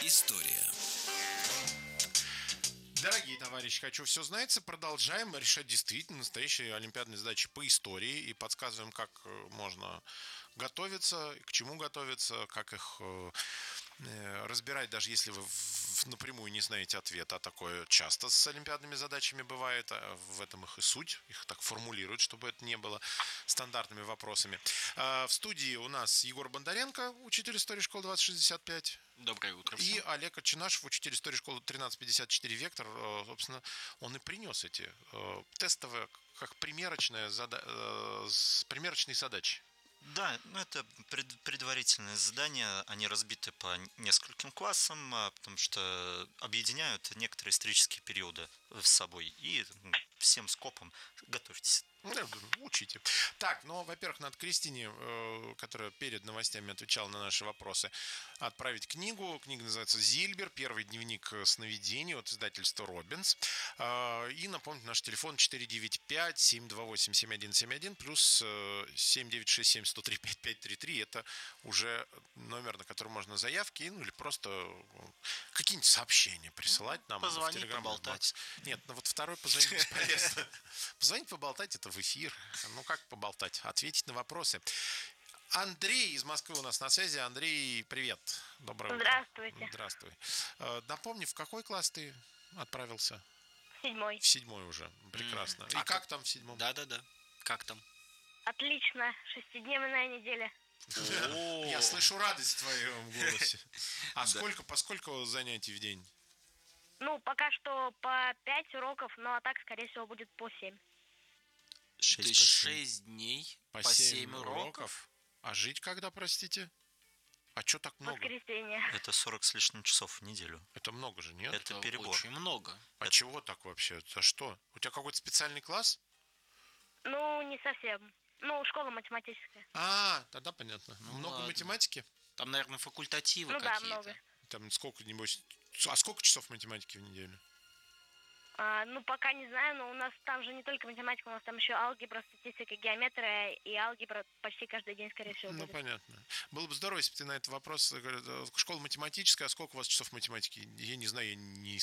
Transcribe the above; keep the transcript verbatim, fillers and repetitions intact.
История. Дорогие товарищи, хочу все знать. Продолжаем решать действительно настоящие олимпиадные задачи по истории и подсказываем, как можно готовиться, к чему готовиться, как их разбирать, даже если вы напрямую не знаете ответа, а такое часто с олимпиадными задачами бывает, а в этом их и суть, их так формулируют, чтобы это не было стандартными вопросами. В студии у нас Егор Бондаренко, учитель истории школы двадцать шестьдесят пять. Доброе утро всем. И Олег Отчинашев, учитель истории школы тринадцать пятьдесят четыре «Вектор». Собственно, он и принес эти тестовые, как примерочные, зада... примерочные задачи. Да, ну это пред, предварительные задания, они разбиты по нескольким классам, потому что объединяют некоторые исторические периоды с собой. И всем скопом готовьтесь. Учите. Так, ну, во-первых, надо Кристине, которая перед новостями отвечала на наши вопросы, отправить книгу. Книга называется «Зильбер. Первый дневник сновидений» от издательства «Робинс». И напомнить, наш телефон четыре девять пять семь два восемь семь один семь один плюс семь девять шесть семь сто три пять пять три три. Это уже номер, на который можно заявки, ну или просто какие-нибудь сообщения присылать нам. Позвонить, в поболтать. Нет, ну вот второй позвонить бесполезно. Позвонить, поболтать — это в эфир. Ну как поболтать? Ответить на вопросы. Андрей из Москвы у нас на связи. Андрей, привет. Доброе утро. Здравствуйте. Здравствуй. Напомни, в какой класс ты отправился? Седьмой. В седьмой уже. Прекрасно. Mm. И а как, как там в седьмом? Да-да-да. Как там? Отлично. Шестидневная неделя. Я слышу радость в твоем голосе. А сколько, по сколько занятий в день? Ну, пока что по пять уроков, ну а так, скорее всего, будет по семь. То есть шесть дней по семь уроков? А жить когда, простите? А что так много? Воскресенье. Это сорок с лишним часов в неделю. Это много же, нет? Это, это перебор. Очень много. А это... чего так вообще? За что? У тебя какой-то специальный класс? Ну, не совсем. Ну, школа математическая. А, тогда понятно. Ну, много ладно. математики? Там, наверное, факультативы ну, какие-то. Ну да, много. Там сколько, небось... А сколько часов математики в неделю? А, ну, пока не знаю, но у нас там же не только математика, у нас там еще алгебра, статистика, геометрия и алгебра почти каждый день, скорее всего, Ну, будет. понятно. Было бы здорово, если бы ты на этот вопрос... Школа математическая, а сколько у вас часов математики? Я не знаю, я не,